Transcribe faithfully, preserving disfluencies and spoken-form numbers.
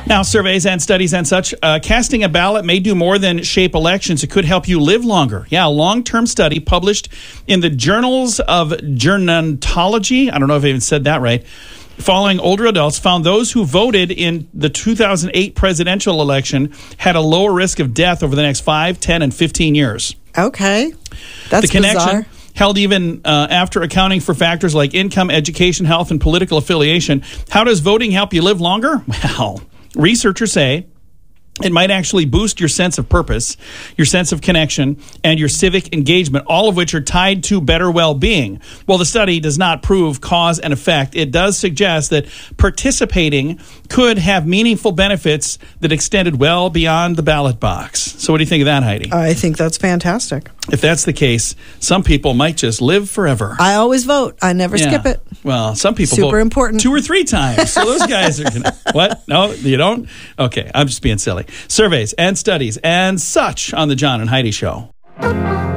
Now, surveys and studies and such, uh, casting a ballot may do more than shape elections. It could help you live longer. Yeah, a long-term study published in the Journals of Gerontology, I don't know if I even said that right, following older adults, found those who voted in the two thousand eight presidential election had a lower risk of death over the next five, ten, and fifteen years. Okay. That's the connection bizarre. Held even uh, after accounting for factors like income, education, health, and political affiliation. How does voting help you live longer? Well, researchers say it might actually boost your sense of purpose, your sense of connection, and your civic engagement, all of which are tied to better well-being. While the study does not prove cause and effect, it does suggest that participating could have meaningful benefits that extended well beyond the ballot box. So what do you think of that, Heidi? I think that's fantastic. If that's the case, some people might just live forever. I always vote. I never Yeah. skip it. Well, some people Super vote important. two or three times. So those guys are gonna, what? No, you don't? Okay, I'm just being silly. Surveys and studies and such on the John and Heidi Show.